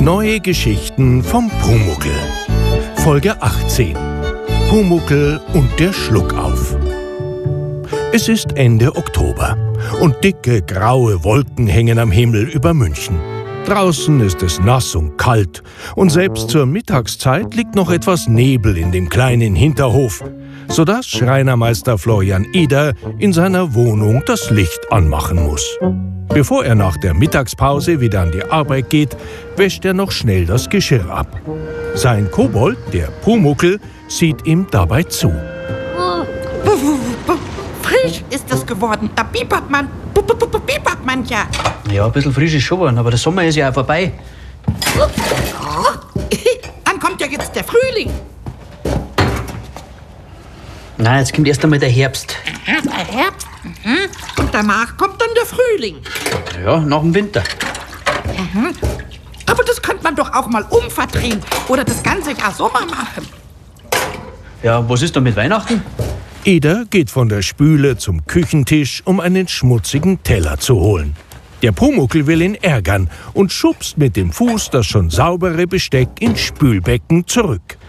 Neue Geschichten vom Pumuckl. Folge 18. Pumuckl und der Schluckauf. Es ist Ende Oktober und dicke, graue Wolken hängen am Himmel über München. Draußen ist es nass und kalt und selbst zur Mittagszeit liegt noch etwas Nebel in dem kleinen Hinterhof, sodass Schreinermeister Florian Eder in seiner Wohnung das Licht anmachen muss. Bevor er nach der Mittagspause wieder an die Arbeit geht, wäscht er noch schnell das Geschirr ab. Sein Kobold, der Pumuckl, sieht ihm dabei zu. Frisch ist es geworden. Da biebert man ja. Ja, ein bisschen frisch ist schon geworden, aber der Sommer ist ja auch vorbei. Dann kommt ja jetzt der Frühling. Nein, jetzt kommt erst einmal der Herbst. Der Herbst. Und danach kommt dann der Frühling. Ja, nach dem Winter. Aber das könnte man doch auch mal umverdrehen oder das ganze Jahr Sommer machen. Ja, was ist da mit Weihnachten? Eder geht von der Spüle zum Küchentisch, um einen schmutzigen Teller zu holen. Der Pumuckl will ihn ärgern und schubst mit dem Fuß das schon saubere Besteck ins Spülbecken zurück.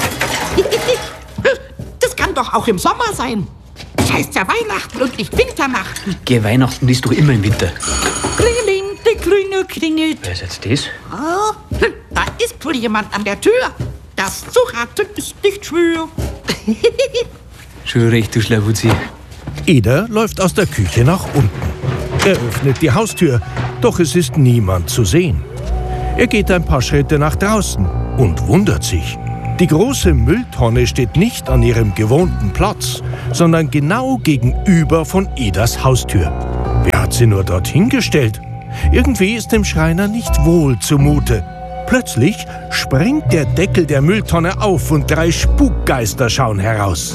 Das kann doch auch im Sommer sein. Das heißt ja Weihnachten und nicht Winternachten. Geh, Weihnachten ist doch immer im Winter. Klingeling, die Klingel klingelt. Wer ist jetzt das? Oh, da ist wohl jemand an der Tür. Das zu raten ist nicht schwer. Schon recht, du Schlawuzi. Eder läuft aus der Küche nach unten. Er öffnet die Haustür, doch es ist niemand zu sehen. Er geht ein paar Schritte nach draußen und wundert sich. Die große Mülltonne steht nicht an ihrem gewohnten Platz, sondern genau gegenüber von Eders Haustür. Wer hat sie nur dorthin gestellt? Irgendwie ist dem Schreiner nicht wohl zumute. Plötzlich springt der Deckel der Mülltonne auf und 3 Spukgeister schauen heraus.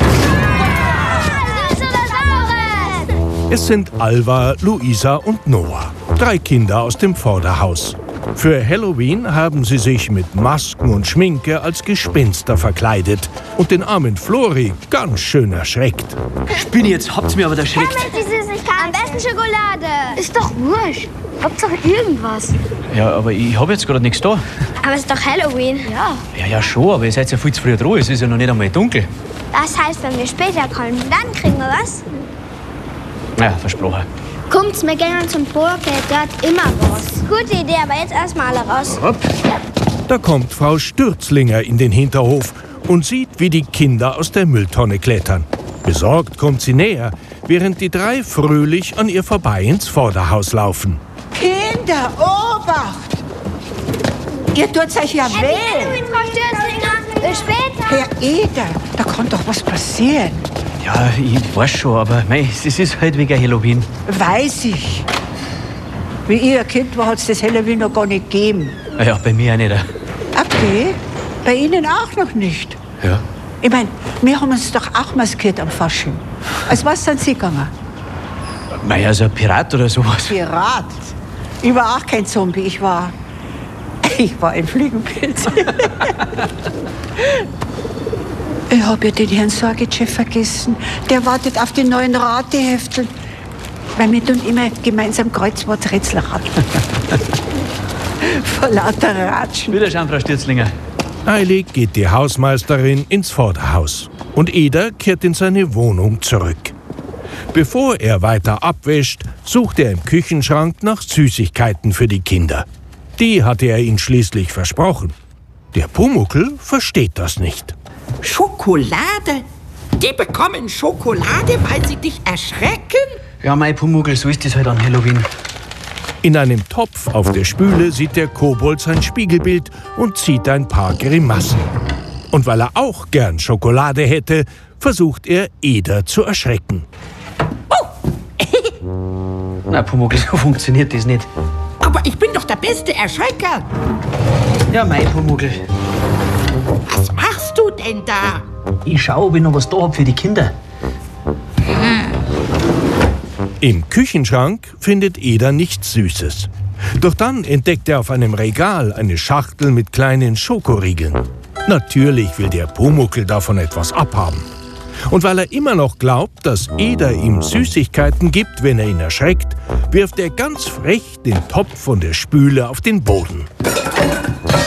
Es sind Alva, Luisa und Noah, 3 Kinder aus dem Vorderhaus. Für Halloween haben sie sich mit Masken und Schminke als Gespenster verkleidet und den armen Flori ganz schön erschreckt. Spinni, jetzt habt's mir aber erschreckt. Die Süßigkeit. Am besten Schokolade. Ist doch wurscht. Hauptsache irgendwas. Ja, aber ich hab jetzt gerade nichts da. Aber es ist doch Halloween. Ja. Ja, schon, aber ihr seid ja viel zu früh dran. Es ist ja noch nicht einmal dunkel. Das heißt, wenn wir später kommen, dann kriegen wir was. Ja, versprochen. Kommt, wir gehen zum Burg, der hat immer was. Gute Idee, aber jetzt erstmal alle raus. Da kommt Frau Stürzlinger in den Hinterhof und sieht, wie die Kinder aus der Mülltonne klettern. Besorgt kommt sie näher, während die 3 fröhlich an ihr vorbei ins Vorderhaus laufen. Kinder, Obacht! Ihr tut's euch ja weh. Halloween, Frau Stürzlinger. Bis später. Herr Eder, da kann doch was passieren. Ja, ich weiß schon, aber mei, es ist halt wegen Halloween. Weiß ich. Wie ich ein Kind war, hat's das Halloween noch gar nicht gegeben. Ja, bei mir auch nicht. Okay, bei Ihnen auch noch nicht. Ja. Ich mein, wir haben uns doch auch maskiert am Fasching. Als was sind Sie gegangen? Mei, also ein Pirat oder sowas. Pirat. Ich war auch kein Zombie, ich war ein Fliegenpilz. Ich habe ja den Herrn Sorgechef vergessen. Der wartet auf die neuen Rateheftel. Weil wir tun immer gemeinsam Kreuzworträtsel raten. Vor lauter Ratschen. Wiederschauen, Frau Stürzlinger. Eilig geht die Hausmeisterin ins Vorderhaus und Eder kehrt in seine Wohnung zurück. Bevor er weiter abwäscht, sucht er im Küchenschrank nach Süßigkeiten für die Kinder. Die hatte er ihnen schließlich versprochen. Der Pumuckl versteht das nicht. Schokolade? Die bekommen Schokolade, weil sie dich erschrecken? Ja, mein Pumuckl, so ist das halt an Halloween. In einem Topf auf der Spüle sieht der Kobold sein Spiegelbild und zieht ein paar Grimassen. Und weil er auch gern Schokolade hätte, versucht er, Eder zu erschrecken. Na, Pumuckl, so funktioniert das nicht. Aber ich bin doch der beste Erschrecker. Ja, mein Pumuckl. Was machst du denn da? Ich schau, ob ich noch was da hab für die Kinder. Im Küchenschrank findet Eder nichts Süßes. Doch dann entdeckt er auf einem Regal eine Schachtel mit kleinen Schokoriegeln. Natürlich will der Pumuckl davon etwas abhaben. Und weil er immer noch glaubt, dass Eder ihm Süßigkeiten gibt, wenn er ihn erschreckt, wirft er ganz frech den Topf von der Spüle auf den Boden.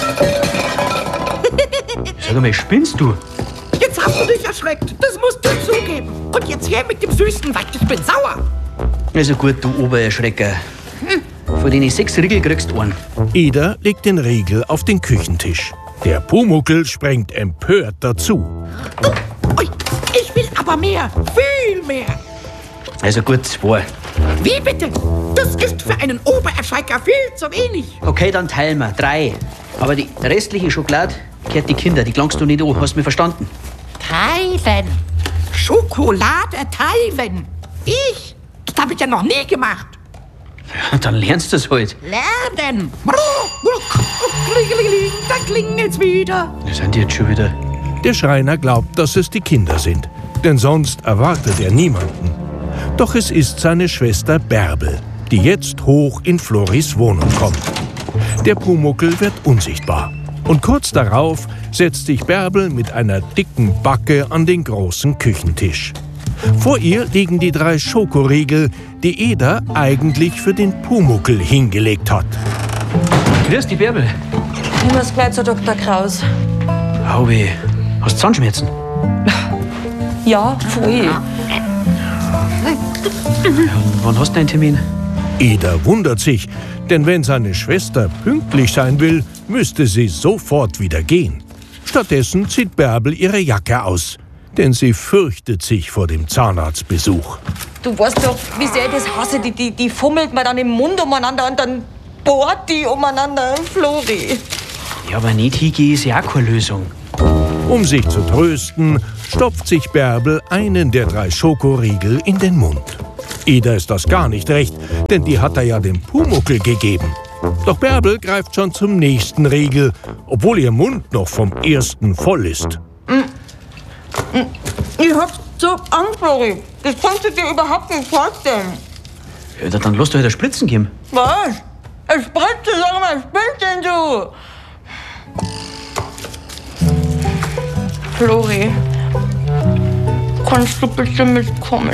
Sag mal, spinnst du? Jetzt hast du dich erschreckt. Das musst du zugeben. Und jetzt her mit dem Süßen, weil ich bin sauer. Also gut, du Obererschrecker. Von den 6 Riegel kriegst du einen. Eder legt den Riegel auf den Küchentisch. Der Pumuckl springt empört dazu. Ui, ich will aber mehr. Viel mehr. Also gut, 2. Wie bitte? Das ist für einen Obererschrecker viel zu wenig. Okay, dann teilen wir. 3. Aber die restliche Schokolade gehört die Kinder. Die klangst du nicht an. Hast du mich verstanden? Teilen. Schokolade teilen. Ich? Das habe ich ja noch nie gemacht. Ja, dann lernst du es halt. Lernen. Da klingelt's wieder. Da sind die jetzt schon wieder. Der Schreiner glaubt, dass es die Kinder sind, denn sonst erwartet er niemanden. Doch es ist seine Schwester Bärbel, die jetzt hoch in Floris Wohnung kommt. Der Pumuckl wird unsichtbar. Und kurz darauf setzt sich Bärbel mit einer dicken Backe an den großen Küchentisch. Vor ihr liegen die 3 Schokoriegel, die Eder eigentlich für den Pumuckl hingelegt hat. Grüß die Bärbel. Ich muss gleich zu Dr. Kraus. Auwe, hast du Zahnschmerzen? Ja, voll. Wann hast du einen Termin? Eder wundert sich, denn wenn seine Schwester pünktlich sein will, müsste sie sofort wieder gehen. Stattdessen zieht Bärbel ihre Jacke aus, denn sie fürchtet sich vor dem Zahnarztbesuch. Du weißt doch, wie sehr ich das hasse. Die fummelt mir dann im Mund umeinander und dann bohrt die umeinander, Flori. Ja, aber nicht hingehen ist ja auch keine Lösung. Um sich zu trösten, stopft sich Bärbel einen der 3 Schokoriegel in den Mund. Eder ist das gar nicht recht, denn die hat er ja dem Pumuckl gegeben. Doch Bärbel greift schon zum nächsten Riegel, obwohl ihr Mund noch vom ersten voll ist. Ich hab so Angst, Flori. Das kannst du dir überhaupt nicht vorstellen. Ja, dann lass doch halt eine Spritzen geben. Was? Eine Spritze? Sag mal, spinnst denn du? Flori, kannst du bitte mitkommen?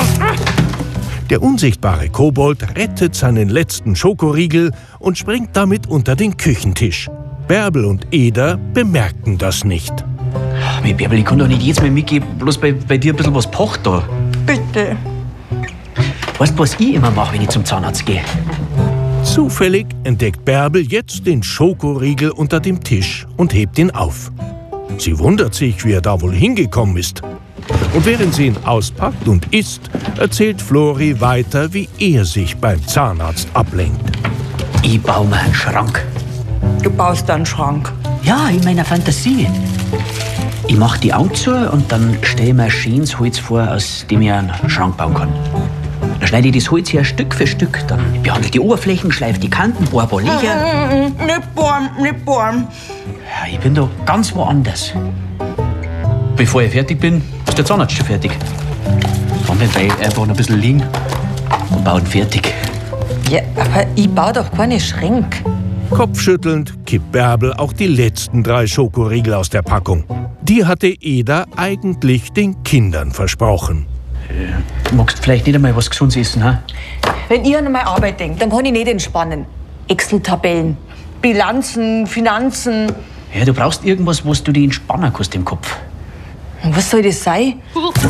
Der unsichtbare Kobold rettet seinen letzten Schokoriegel und springt damit unter den Küchentisch. Bärbel und Eder bemerken das nicht. Mit Bärbel, ich kann doch nicht jetzt mal mitgeben, bloß bei dir ein bisschen was pocht da. Bitte. Weißt du, was ich immer mache, wenn ich zum Zahnarzt gehe? Zufällig entdeckt Bärbel jetzt den Schokoriegel unter dem Tisch und hebt ihn auf. Sie wundert sich, wie er da wohl hingekommen ist. Und während sie ihn auspackt und isst, erzählt Flori weiter, wie er sich beim Zahnarzt ablenkt. Ich baue mir einen Schrank. Du baust einen Schrank. Ja, in meiner Fantasie. Ich mache die Augen zu und dann stelle ich mir ein schönes Holz vor, aus dem ich einen Schrank bauen kann. Dann schneide ich das Holz hier Stück für Stück, dann behandle die Oberflächen, schleife die Kanten, bohr ein paar Löcher. Nicht bohren. Ja, ich bin da ganz woanders. Bevor ich fertig bin, ist der Zahnarzt schon fertig. Dann bleibe ich einfach noch ein bisschen liegen und baue ihn fertig. Ja, aber ich baue doch keine Schränke. Kopfschüttelnd kippt Bärbel auch die letzten 3 Schokoriegel aus der Packung. Die hatte Eder eigentlich den Kindern versprochen. Du magst vielleicht nicht einmal was Gesundes essen, ha? Wenn ich an meine Arbeit denke, dann kann ich nicht entspannen. Excel-Tabellen, Bilanzen, Finanzen. Ja, du brauchst irgendwas, was du dich entspannen kannst im Kopf. Und was soll das sein?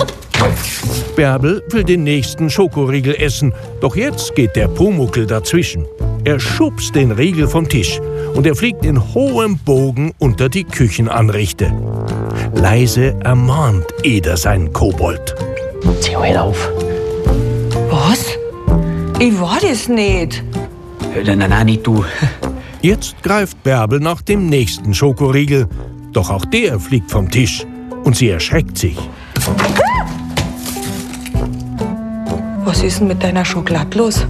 Bärbel will den nächsten Schokoriegel essen, doch jetzt geht der Pumuckl dazwischen. Er schubst den Riegel vom Tisch und er fliegt in hohem Bogen unter die Küchenanrichte. Leise ermahnt Eder seinen Kobold. Zieh halt auf. Was? Ich war das nicht. Nein, nicht du. Jetzt greift Bärbel nach dem nächsten Schokoriegel, doch auch der fliegt vom Tisch und sie erschreckt sich. Was ist denn mit deiner Schokolade los?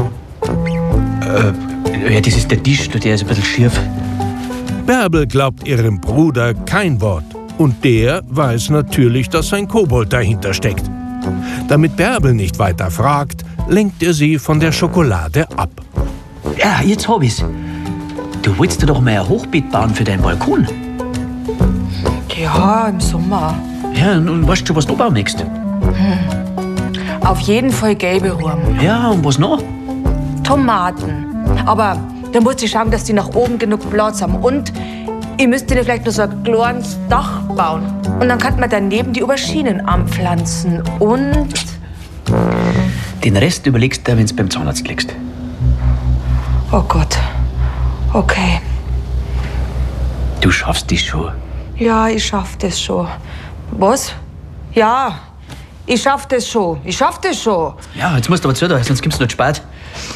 Ja, das ist der Tisch, der ist ein bisschen schief. Bärbel glaubt ihrem Bruder kein Wort. Und der weiß natürlich, dass sein Kobold dahinter steckt. Damit Bärbel nicht weiter fragt, lenkt er sie von der Schokolade ab. Ja, jetzt hab ich's. Du wolltest dir doch mal ein Hochbeet bauen für deinen Balkon. Ja, im Sommer. Ja, und weißt du schon, was du bauen möchtest? Auf jeden Fall gelbe Wurm. Ja, und was noch? Tomaten. Aber da musst du schauen, dass die nach oben genug Platz haben. Und Ich müsste dir vielleicht nur so ein kleines Dach bauen. Und dann kann man daneben die Auberginen anpflanzen. Und... Den Rest überlegst du, wenn du beim Zahnarzt liegst. Oh Gott. Okay. Du schaffst das schon. Ja, ich schaff das schon. Was? Ja, ich schaff das schon. Ich schaff das schon. Ja, jetzt musst du aber zu, sonst kommst du nicht spät.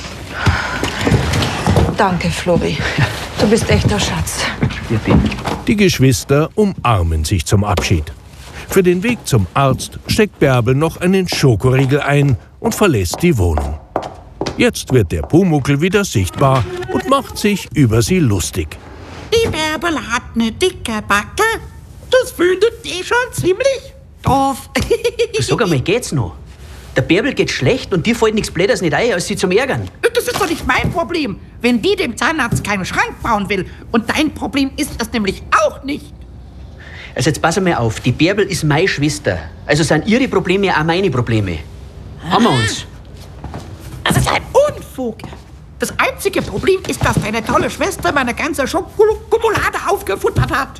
Danke, Flori. Du bist echt der Schatz. Die Geschwister umarmen sich zum Abschied. Für den Weg zum Arzt steckt Bärbel noch einen Schokoriegel ein und verlässt die Wohnung. Jetzt wird der Pumuckl wieder sichtbar und macht sich über sie lustig. Die Bärbel hat eine dicke Backe. Das findet die schon ziemlich doof. Sag einmal, geht's noch? Der Bärbel geht schlecht und dir fällt nichts Blödes nicht ein, als sie zum Ärgern. Das ist doch nicht mein Problem, wenn die dem Zahnarzt keinen Schrank bauen will. Und dein Problem ist es nämlich auch nicht. Also jetzt pass mal auf, die Bärbel ist meine Schwester. Also sind ihre Probleme auch meine Probleme. Haben wir uns? Das ist ein Unfug. Das einzige Problem ist, dass deine tolle Schwester meine ganze Schokolade aufgefuttert hat.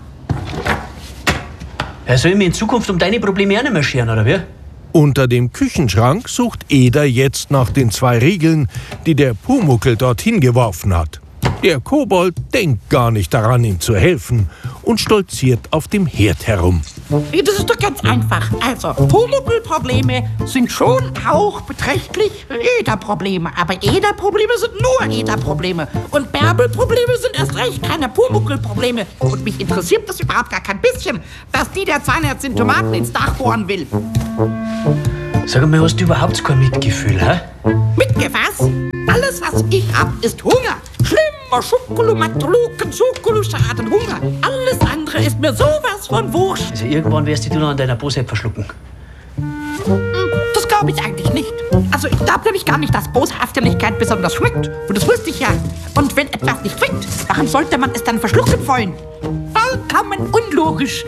Ja, soll ich mir in Zukunft um deine Probleme auch nicht mehr scheren, oder wie? Unter dem Küchenschrank sucht Eder jetzt nach den 2 Riegeln, die der Pumuckl dorthin geworfen hat. Der Kobold denkt gar nicht daran, ihm zu helfen und stolziert auf dem Herd herum. Das ist doch ganz einfach. Also, Pumuckl-Probleme sind schon auch beträchtlich Eder-Probleme. Aber Eder-Probleme sind nur Eder-Probleme. Und Bärbel-Probleme sind erst recht keine Pumuckl-Probleme. Und mich interessiert das überhaupt gar kein bisschen, dass die der Zahnärztin Tomaten ins Dach bohren will. Sag mal, hast du überhaupt kein Mitgefühl, hä? Mitgefass? Alles, was ich hab, ist Hunger. Schlimmer Schokolomatologen, Schokoloschaden, Hunger. Alles andere ist mir sowas von wurscht. Also irgendwann wirst du noch an deiner Bosheit verschlucken. Das glaube ich eigentlich nicht. Also ich glaube nämlich gar nicht, dass Boshaftigkeit besonders schmeckt. Und das wusste ich ja. Und wenn etwas nicht schmeckt, warum sollte man es dann verschlucken wollen? Vollkommen unlogisch.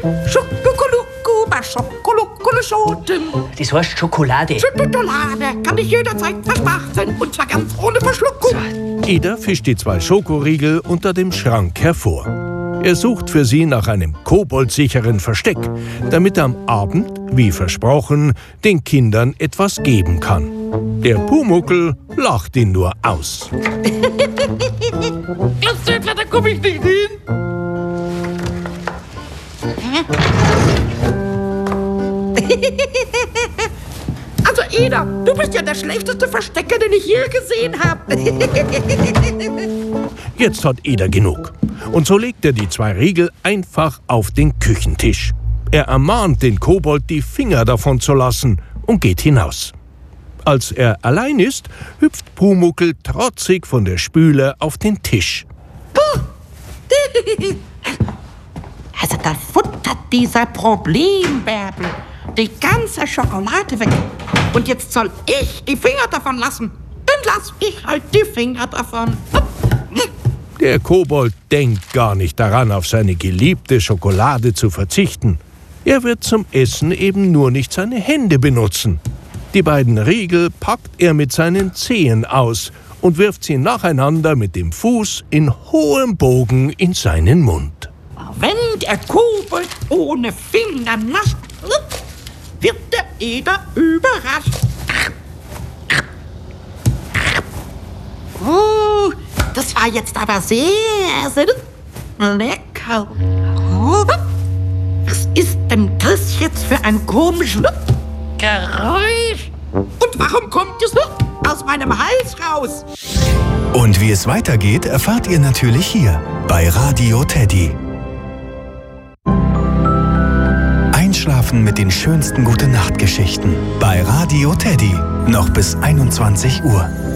Schokolokolochoten. Das heißt Schokolade. Schokolade kann ich jederzeit verspachteln. Und zwar ganz ohne Verschluckung. Eder fischt die 2 Schokoriegel unter dem Schrank hervor. Er sucht für sie nach einem koboldsicheren Versteck, damit er am Abend, wie versprochen, den Kindern etwas geben kann. Der Pumuckl lacht ihn nur aus. Da komme ich nicht hin. Also Eder, du bist ja der schlechteste Verstecker, den ich je gesehen habe. Jetzt hat Eder genug. Und so legt er die 2 Riegel einfach auf den Küchentisch. Er ermahnt den Kobold, die Finger davon zu lassen und geht hinaus. Als er allein ist, hüpft Pumuckl trotzig von der Spüle auf den Tisch. Also da futtert dieser Problembärbel die ganze Schokolade weg. Und jetzt soll ich die Finger davon lassen. Dann lass ich halt die Finger davon. Der Kobold denkt gar nicht daran, auf seine geliebte Schokolade zu verzichten. Er wird zum Essen eben nur nicht seine Hände benutzen. Die beiden Riegel packt er mit seinen Zehen aus und wirft sie nacheinander mit dem Fuß in hohem Bogen in seinen Mund. Wenn der Kobold ohne Finger nascht, wird der Eder überrascht. Das war jetzt aber sehr lecker. Was ist denn das jetzt für ein komisches Geräusch? Und warum kommt es aus meinem Hals raus? Und wie es weitergeht, erfahrt ihr natürlich hier bei Radio Teddy. Einschlafen mit den schönsten Gute-Nacht-Geschichten bei Radio Teddy. Noch bis 21 Uhr.